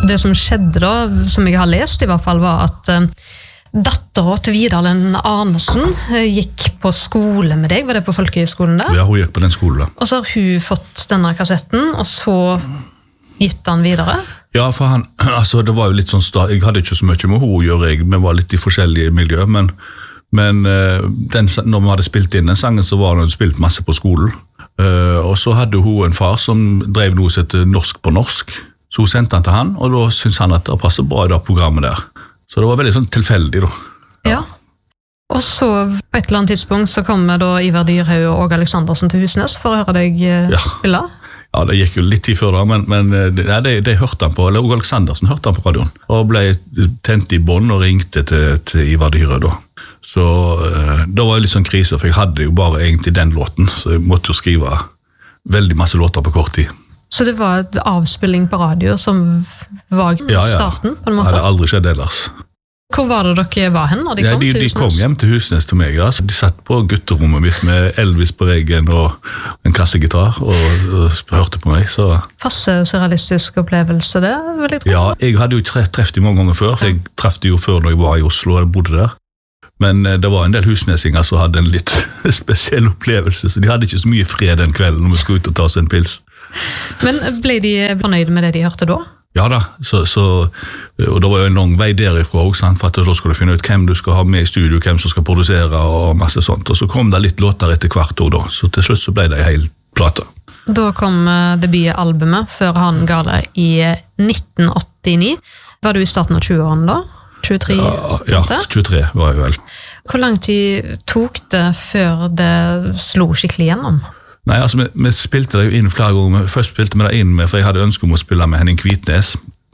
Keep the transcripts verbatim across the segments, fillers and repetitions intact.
Det som skjedde da, som jeg har lest i hvert fall, var at uh, datteren til Vidalen Arnesen uh, gikk på skole med deg. Var det på folkehøyskolen der? Ja, hun gikk på den skolen. Og så har hun fått denne kassetten, og så gitt den videre? Ja, for han, altså det var jo litt sånn, jeg hadde ikke så mye med hun å gjøre, jeg, vi var litt i forskjellige miljø, men, men uh, den, når vi hadde spilt inn den sangen, så var hun spilt masse på skolen. Uh, og så hadde hun en far som drev noe som heter Norsk på Norsk. Så hun sendte han til han, og da syntes han at det passet bra i det programmet der. Så det var veldig sånn tilfeldig da. Ja. ja. Og så på et eller annet tidspunkt så kommer da Ivar Dyrhaug og Åge Aleksandersen til Husnes for å høre deg ja. spille. Ja, det gikk jo litt tid før da, men, men ja, det, det hørte han på, eller Åge Aleksandersen hørte han på radioen, og ble tent i bånd og ringte til, til Ivar Dyrhaug da. Så uh, da var det litt sånn krise, for jeg hadde jo bare egentlig den låten, så jeg måtte jo skrive veldig masse låter på kort tid. Så det var et avspilling på radio som var ja, ja. starten, på en måte? Ja, det hadde aldri skjedd ellers. Hvor var det dere var hen når de ja, kom de, til Husnes? De kom hjem til Husnes til meg, ja. Så de satt på gutterommet mitt med Elvis på veggen og en kassegitar og, og hørte på meg. Så. Passe surrealistisk opplevelse det, vil jeg tro? Ja, jeg hadde jo treffet de mange ganger før, for jeg treffte jo før når jeg var i Oslo og bodde der. Men det var en del husnesinger som hadde en litt spesiell opplevelse, så de hadde ikke så mye fred den kvelden når vi skulle ut og ta oss en pils. Men ble de fornøyde med det de hørte da? Ja da, så, så, og det var jo en lang vei derifra også, for at da skulle du finne ut hvem du skal ha med i studio, hvem som skal produsere og masse sånt. Og så kom det litt låter etter hvert år da, så til slutt så ble det en hel plate. Da kom debutalbumet før han ga det i nitten åttini. Var du i starten av tjueårene da? tjuetre? Ja, ja, tjuetre var jeg vel. Hvor lang tid tok det før det slo skikkelig gjennom? Nei, altså, vi, vi spilte det jo inn flere ganger. Først spilte vi det inn med, for jeg hadde ønsket om å spille med Henning Kvitnes.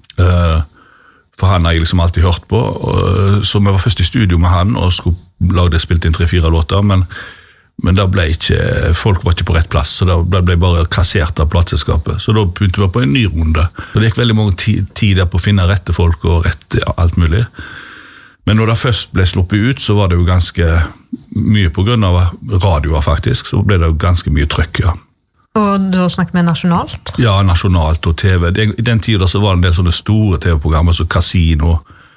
Uh, for han har jeg liksom alltid hørt på. Uh, så vi var først i studio med han, og skulle lage det spilt inn tre-fire låter, men, men da ble ikke, folk var ikke på rett plass, så da ble jeg bare kassert av plateselskapet. Så da begynte vi på en ny runde. Så det gikk veldig mange tid der på å finne rette folk og rette ja, alt mulig. Men når det først ble sluppet ut, så var det jo ganske mye på grunn av radioer faktisk, så ble det jo ganske mye trøkk, ja. Og da snakket vi nasjonalt? Ja, nasjonalt og T V. I den tiden så var det en del sånne store T V-programmer, så Casino,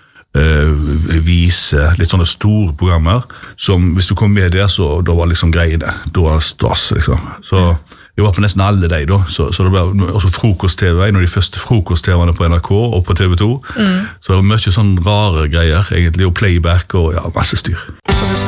øh, Vise, litt sånne store programmer, som hvis du kom med der, så da var liksom greiene, da var det stas, liksom. Så jeg var på nesten alle de da, så, så det ble også frokost-T V, en av de første frokost-T V-ene på N R K og på T V to, mm. så det var mye sånn rare greier egentlig, og playback og ja, masse styr.